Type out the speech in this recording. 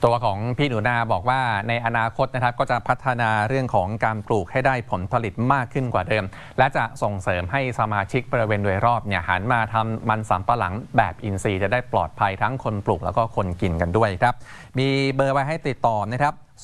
ตัวของพี่หนูนาบอกว่าในอนาคตนะครับก็จะพัฒนาเรื่องของการปลูกให้ได้ผลผลิตมากขึ้นกว่าเดิมและจะส่งเสริมให้สมาชิกบริเวณโดยรอบเนี่ยหันมาทำมันสำปะหลังแบบอินทรีย์จะได้ปลอดภัยทั้งคนปลูกแล้วก็คนกินกันด้วยครับมีเบอร์ไว้ให้ติดต่อนะครับ